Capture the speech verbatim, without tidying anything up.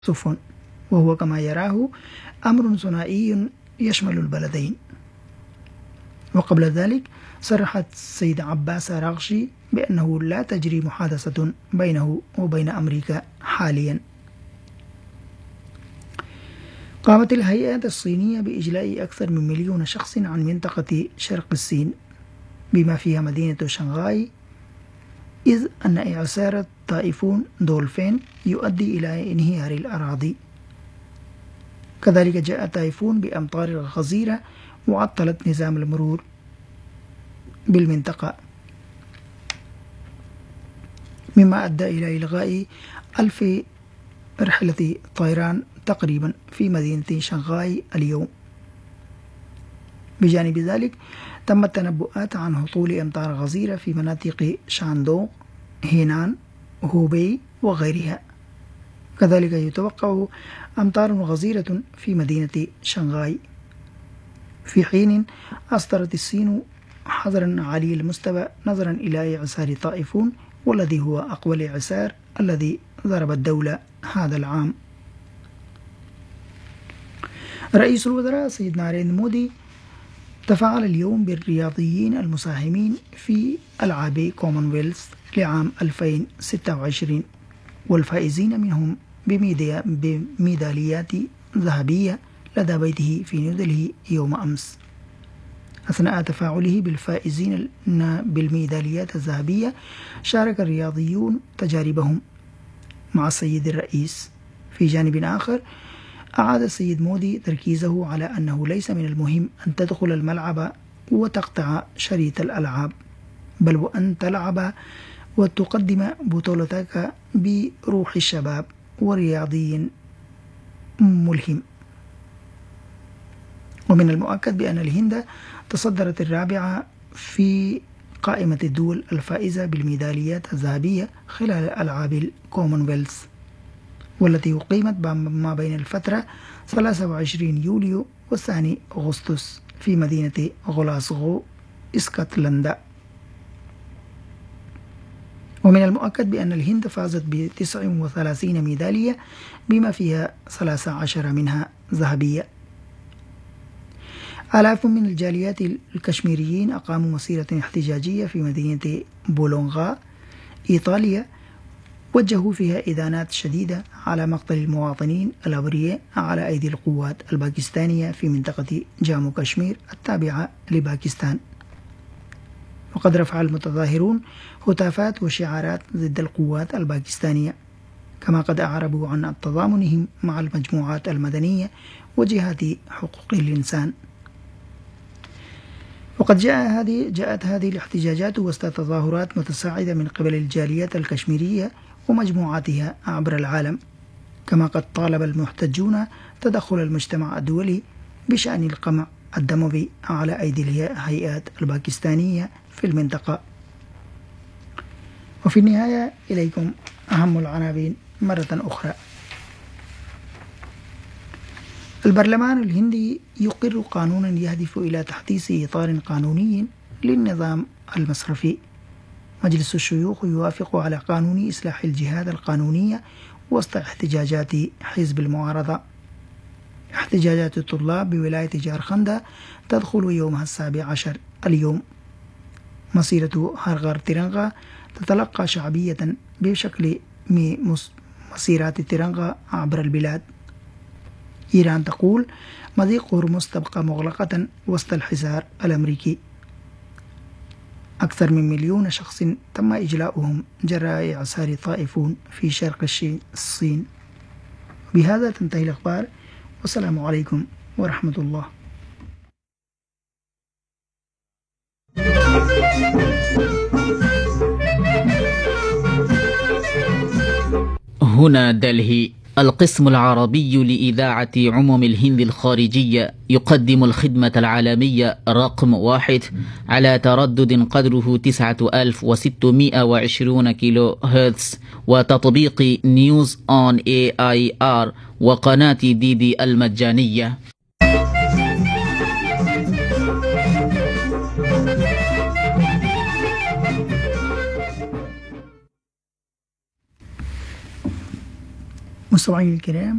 سفن، وهو كما يراه أمر ثنائي يشمل البلدين. وقبل ذلك صرحت السيد عباس أراغشي بأنه لا تجري محادثة بينه وبين أمريكا حاليا. قامت الهيئات الصينية بإجلاء أكثر من مليون شخص عن منطقة شرق الصين بما فيها مدينة شنغهاي، إذ أن إعصار طائفون دولفين يؤدي إلى انهيار الأراضي. كذلك جاء طائفون بأمطار غزيرة وعطلت نظام المرور بالمنطقة، مما أدى إلى إلغاء ألف رحلة طيران تقريبا في مدينة شنغهاي اليوم. بجانب ذلك تم التنبؤات عن هطول أمطار غزيرة في مناطق شاندونغ، هينان، هوبي وغيرها. كذلك يتوقع أمطار غزيرة في مدينة شنغهاي، في حين أصدرت الصين حظرا عالي المستوى نظرا إلى إعصار طائفون، والذي هو أقوى الإعصار الذي ضرب الدولة هذا العام. رئيس الوزراء سيد ناريندرا مودي تفاعل اليوم بالرياضيين المساهمين في ألعاب كومنولث لعام ألفين وستة وعشرين، والفائزين منهم بميداليات ذهبية لدى بيته في نيودلهي يوم أمس. أثناء تفاعله بالفائزين بالميداليات الذهبية شارك الرياضيون تجاربهم مع السيد الرئيس. في جانب آخر أعاد السيد مودي تركيزه على أنه ليس من المهم أن تدخل الملعب وتقطع شريط الألعاب، بل وأن تلعب وتقدم بطولتك بروح الشباب ورياضي ملهم. ومن المؤكد بأن الهند تصدرت الرابعة في قائمة الدول الفائزة بالميداليات الذهبية خلال ألعاب الكومنولث، والتي أقيمت ما بين الفترة ثلاثة وعشرين يوليو والثاني أغسطس في مدينة غلاسغو، اسكتلندا. ومن المؤكد بأن الهند فازت ب تسع وثلاثين ميدالية بما فيها ثلاثة عشر منها ذهبية. آلاف من الجاليات الكشميريين أقاموا مسيرة احتجاجية في مدينة بولونغا، إيطاليا، وجهوا فيها إدانات شديدة على مقتل المواطنين الأبرياء على أيدي القوات الباكستانية في منطقة جامو كشمير التابعة لباكستان. وقد رفع المتظاهرون هتافات وشعارات ضد القوات الباكستانية، كما قد أعربوا عن تضامنهم مع المجموعات المدنية وجهات حقوق الإنسان. وقد جاء هذه جاءت هذه الاحتجاجات وسط تظاهرات متصاعدة من قبل الجاليات الكشميرية ومجموعاتها عبر العالم، كما قد طالب المحتجون تدخل المجتمع الدولي بشأن القمع الدموي على أيدي الهيئات الباكستانية في المنطقة. وفي النهاية إليكم أهم العناوين مرة أخرى. البرلمان الهندي يقر قانونا يهدف إلى تحديث إطار قانوني للنظام المصرفي. مجلس الشيوخ يوافق على قانون إصلاح الجهات القانونية وسط احتجاجات حزب المعارضة. احتجاجات الطلاب بولاية جارخندا تدخل يومها السابع عشر اليوم. مسيرة هرغر تيرنغا تتلقى شعبية بشكل مسيرات التيرنغا عبر البلاد. إيران تقول مضيق هرمز تبقى مغلقة وسط الحصار الأمريكي. أكثر من مليون شخص تم إجلاؤهم جراء إعصار طائفون في شرق الصين. بهذا تنتهي الأخبار، والسلام عليكم ورحمة الله. هنا دلهي. القسم العربي لإذاعة عموم الهند الخارجية يقدم الخدمة العالمية رقم واحد على تردد قدره تسعة آلاف وستمائة وعشرين كيلو هرتز، وتطبيق نيوز أون إيه آي آر وقناة دي دي المجانية. مستمعين الكرام،